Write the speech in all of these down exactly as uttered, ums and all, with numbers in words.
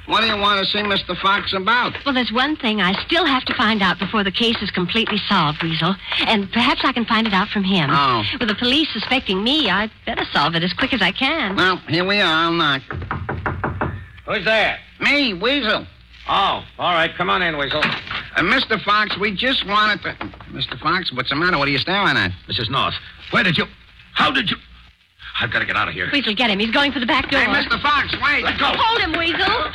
What do you want to see Mister Fox about? Well, there's one thing I still have to find out before the case is completely solved, Weasel. And perhaps I can find it out from him. Oh. With the police suspecting me, I'd better solve it as quick as I can. Well, here we are. I'll knock. Who's there? Me, Weasel. Oh, all right. Come on in, Weasel. Uh, Mister Fox, we just wanted to... Mister Fox, what's the matter? What are you staring at? Missus North, where did you... How did you... I've got to get out of here. Weasel, get him. He's going for the back door. Hey, Mister Fox, wait. Let go. Hold him, Weasel.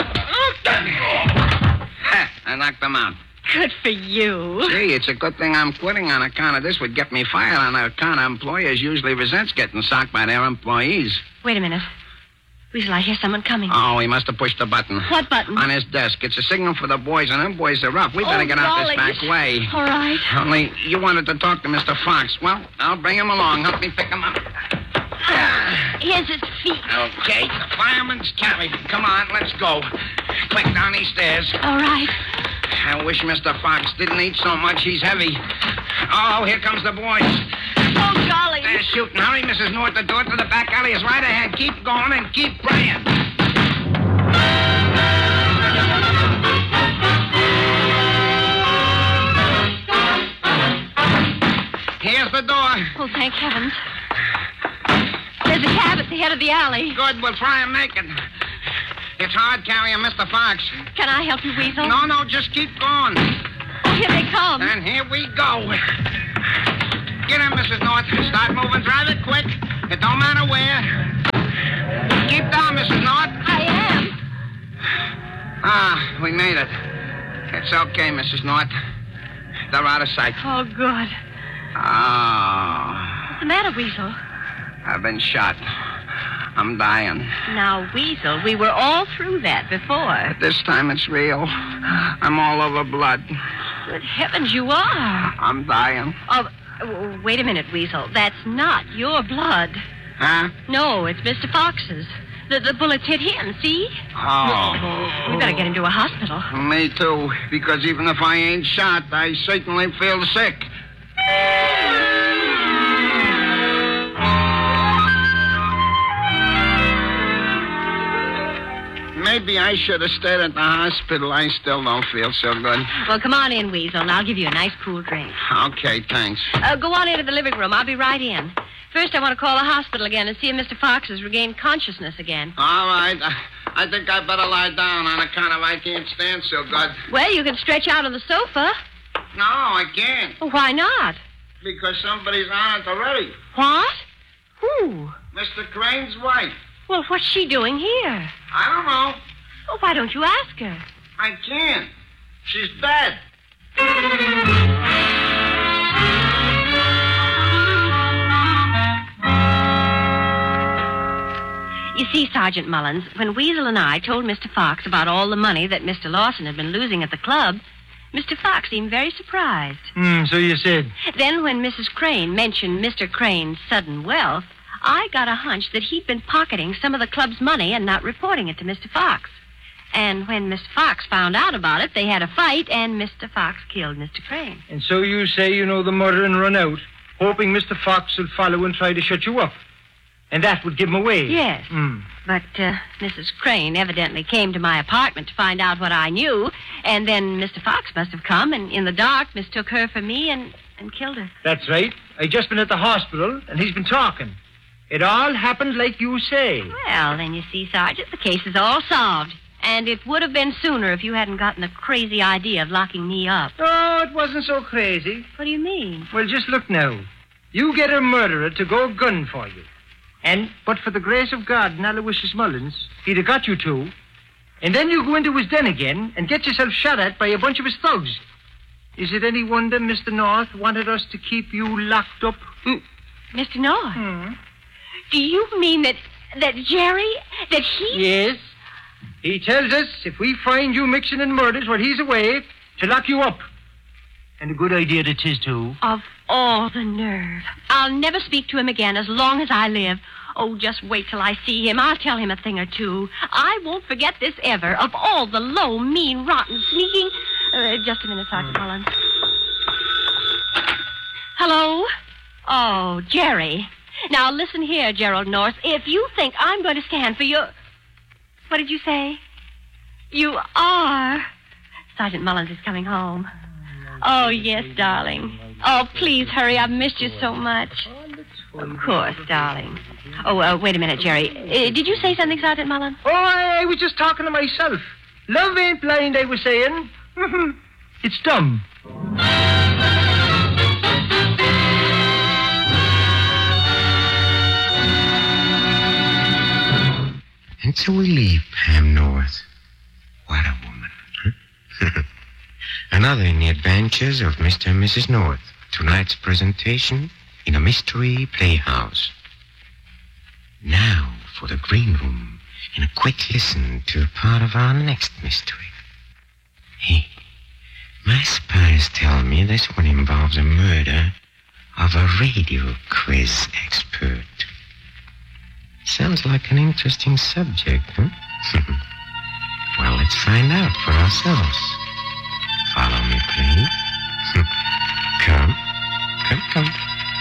Ha, I knocked him out. Good for you. Gee, it's a good thing I'm quitting on account of this. Would get me fired on account of employers usually resents getting socked by their employees. Wait a minute. Weasel, I hear someone coming. Oh, he must have pushed the button. What button? On his desk. It's a signal for the boys, and them boys are rough. We better Oh, get out this golly. back way. All right. Only you wanted to talk to Mister Fox. Well, I'll bring him along. Help me pick him up. Here's his feet. Okay, the fireman's carried. Come on, let's go. Quick, down these stairs. All right. I wish Mister Fox didn't eat so much. He's heavy. Oh, here comes the boys. Oh, golly. They're shooting. Hurry, Missus North. The door to the back alley is right ahead. Keep going and keep praying. Here's the door. Oh, thank heavens. There's a cab at the head of the alley. Good, we'll try and make it. It's hard carrying Mister Fox. Can I help you, Weasel? No, no, just keep going. Oh, here they come. And here we go. Get in, Missus North. Start moving. Drive it quick. It don't matter where. Keep down, Missus North. I am. Ah, we made it. It's okay, Missus North. They're out of sight. Oh, good. Oh, What's the matter, Weasel? I've been shot. I'm dying. Now, Weasel, we were all through that before. But this time it's real. I'm all over blood. Good heavens, you are. I'm dying. Oh, oh, wait a minute, Weasel. That's not your blood. Huh? No, it's Mister Fox's. The, the bullets hit him, see? Oh. We better get him to a hospital. Me too, because even if I ain't shot, I certainly feel sick. Maybe I should have stayed at the hospital. I still don't feel so good. Well, come on in, Weasel, and I'll give you a nice cool drink. Okay, thanks. Uh, go on into the living room. I'll be right in. First, I want to call the hospital again and see if Mister Fox has regained consciousness again. All right. I, I think I better lie down on account of I can't stand so good. Well, you can stretch out on the sofa. No, I can't. Well, why not? Because somebody's on it already. What? Who? Mister Crane's wife. Well, what's she doing here? I don't know. Well, why don't you ask her? I can't. She's dead. You see, Sergeant Mullins, when Weasel and I told Mister Fox about all the money that Mister Lawson had been losing at the club, Mister Fox seemed very surprised. Hmm, so you said. Then when Missus Crane mentioned Mister Crane's sudden wealth, I got a hunch that he'd been pocketing some of the club's money and not reporting it to Mister Fox. And when Mister Fox found out about it, they had a fight, and Mister Fox killed Mister Crane. And so you say you know the murder and run out, hoping Mister Fox will follow and try to shut you up. And that would give him away. Yes. Hmm. But uh, Missus Crane evidently came to my apartment to find out what I knew, and then Mister Fox must have come and in the dark mistook her for me and, and killed her. That's right. I just been at the hospital, and he's been talking. It all happened like you say. Well, then you see, Sergeant, the case is all solved. And it would have been sooner if you hadn't gotten the crazy idea of locking me up. Oh, it wasn't so crazy. What do you mean? Well, just look now. You get a murderer to go gun for you. And, but for the grace of God and Aloysius Mullins, he'd have got you too. And then you go into his den again and get yourself shot at by a bunch of his thugs. Is it any wonder Mister North wanted us to keep you locked up? Mm. Mister North? Hmm. Do you mean that, that Jerry, that he... Yes. He tells us if we find you mixing in murders while he's away, to lock you up. And a good idea that 'tis, too. Of all the nerve. I'll never speak to him again as long as I live. Oh, just wait till I see him. I'll tell him a thing or two. I won't forget this ever. Of all the low, mean, rotten, sneaking... Uh, just a minute, Sergeant Mullins. Hello? Oh, Jerry. Now, listen here, Gerald North. If you think I'm going to stand for your... What did you say? You are. Sergeant Mullins is coming home. Oh, yes, darling. Oh, please hurry. I've missed you so much. Of course, darling. Oh, uh, wait a minute, Jerry. Uh, did you say something, Sergeant Mullins? Oh, I, I was just talking to myself. Love ain't blind, I was saying. It's dumb. And so we leave Pam North. What a woman. Huh? Another in the adventures of Mister and Missus North. Tonight's presentation in a mystery playhouse. Now for the green room and a quick listen to a part of our next mystery. Hey, my spies tell me this one involves a murder of a radio quiz expert. Sounds like an interesting subject, huh? Well, let's find out for ourselves. Follow me, please. Come. Come, come.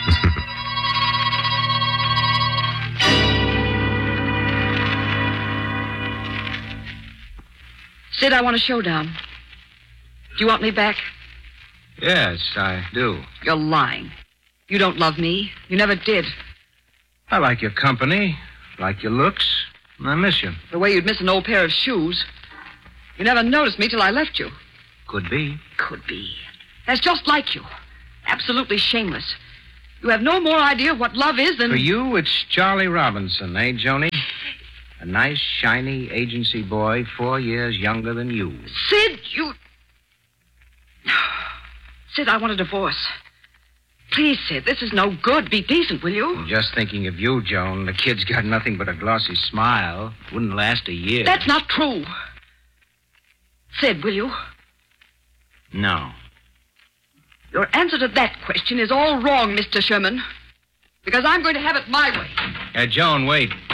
Sid, I want a showdown. Do you want me back? Yes, I do. You're lying. You don't love me. You never did. I like your company, like your looks, and I miss you. The way you'd miss an old pair of shoes. You never noticed me till I left you. Could be. Could be. That's just like you. Absolutely shameless. You have no more idea of what love is than... For you, it's Charlie Robinson, eh, Joni? A nice, shiny agency boy, four years younger than you. Sid, you... Sid, I want a divorce. Please, Sid, this is no good. Be decent, will you? I'm just thinking of you, Joan. The kid's got nothing but a glossy smile. Wouldn't last a year. That's not true. Sid, will you? No. Your answer to that question is all wrong, Mister Sherman. Because I'm going to have it my way. Uh, Joan, wait.